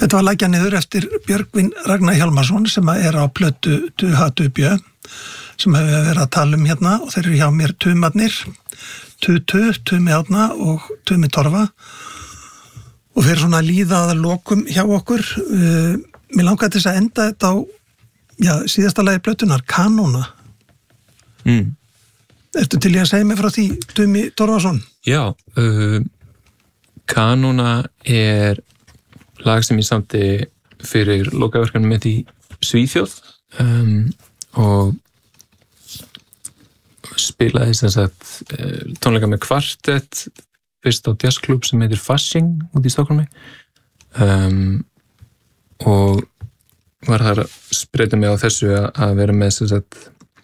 Þetta var lagja niður eftir Björgvin Ragnar Hjálmarsson sem er á plötu Tuhatubjö sem hefur verið að tala hérna og þeir eru hjá mér tumarnir, Tumi Árna og Tumi Torfa og þeir svona líða að lokum hjá okkur. Mér langaði til að enda þetta á síðasta lagi plötunar, Kanóna. Ertu til að segja mig frá því, Tumi Torfason? Já, Kanóna er lag sem ég samti fyrir lokaverkanum mitt í Svíþjóð og spilaði sem sagt tónleika með kvartett fyrst á jazzklub sem heitir Fasching út í Stokkólmi og var þar að spreita mig á þessu að vera með sem sagt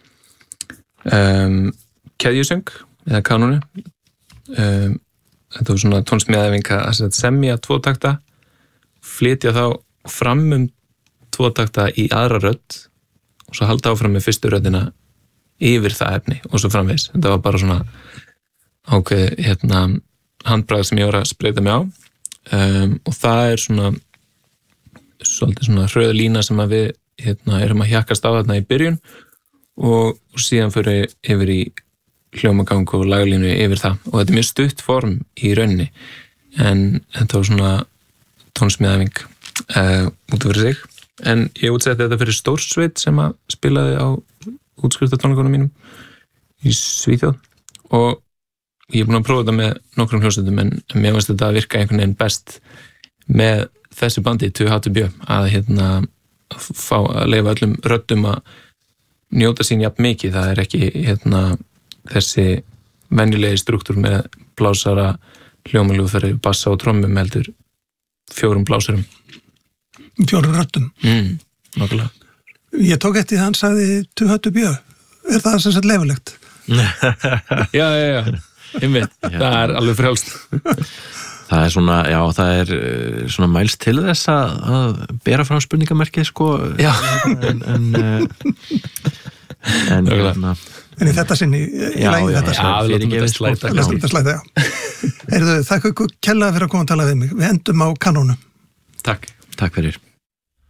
keðjusöng eða kanónu. Þetta var svona tónsmíðaæfing að semja tvotakta, flytja þá fram tvotakta í aðra rödd og svo halda áfram með fyrstu röddina yfir það efni og svo framvegis. Þetta var bara svona ákveð handbragð sem ég var að spreita mig á og það er svona svolítið svona hröð lína sem að við erum að hjakkast á þarna í byrjun og síðan fyrir yfir í hljómagang og laglínu yfir það og þetta er mjög stutt form í rauninni en þetta var svona tónsmíðaæfing út af fyrir sig en ég útsetti þetta fyrir stórsveit sem að spilaði á útskriftatónleikunum mínum í Svíþjóð og ég er búin að prófa þetta með nokkrum hljómsveitum en mér finnst þetta að virka einhvern veginn best með þessu bandi Tuhatubjö að fá að leyfa öllum röddum að njóta sín jafn mikið. Það er ekki þessi venjulegi struktúr með blásara, hljómahljóðfæri, bassa og trommum heldur 4 blásurum. 4 röddum. Nákvæmlega. Ég tók eftir það hann sagði Tuhatubjö. Er það sem sagt leyfilegt? Já. Einmitt. Það er alveg frjálst. Það er svona, það er svona mælst til þess að bera fram spurningamerkið, sko. Já. En í þetta sinni, í lagi þetta sinni. Þetta slæta, já. Þakka ykkur kærlega fyrir að koma að tala við mig. Við endum á Kanónu. Takk. Takk fyrir.